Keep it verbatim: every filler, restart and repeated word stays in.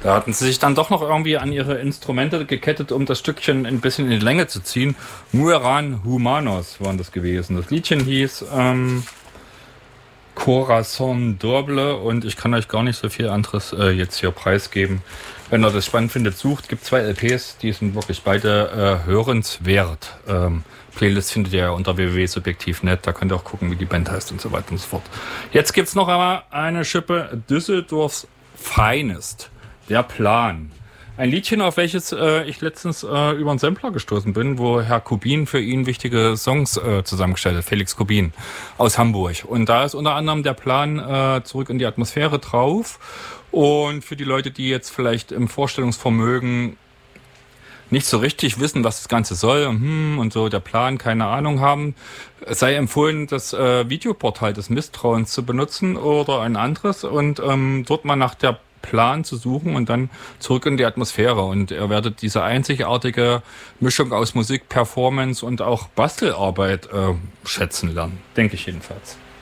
Da hatten sie sich dann doch noch irgendwie an ihre Instrumente gekettet, um das Stückchen ein bisschen in die Länge zu ziehen. Mueran Humanos waren das gewesen. Das Liedchen hieß ähm, Corazon Doble und ich kann euch gar nicht so viel anderes äh, jetzt hier preisgeben. Wenn ihr das spannend findet, sucht. Gibt zwei L Ps, die sind wirklich beide äh, hörenswert. Ähm, Playlist findet ihr ja unter w w w punkt subjektiv punkt net. Da könnt ihr auch gucken, wie die Band heißt und so weiter und so fort. Jetzt gibt's noch einmal eine Schippe Düsseldorfs Finest. Der Plan. Ein Liedchen, auf welches äh, ich letztens äh, über einen Sampler gestoßen bin, wo Herr Kubin für ihn wichtige Songs äh, zusammengestellt hat. Felix Kubin aus Hamburg. Und da ist unter anderem der Plan äh, Zurück in die Atmosphäre drauf. Und für die Leute, die jetzt vielleicht im Vorstellungsvermögen nicht so richtig wissen, was das Ganze soll hm, und so der Plan, keine Ahnung haben, sei empfohlen, das äh, Videoportal des Misstrauens zu benutzen oder ein anderes und ähm, dort mal nach der Plan zu suchen und dann Zurück in die Atmosphäre. Und ihr werdet diese einzigartige Mischung aus Musik, Performance und auch Bastelarbeit äh, schätzen lernen. Denke ich jedenfalls.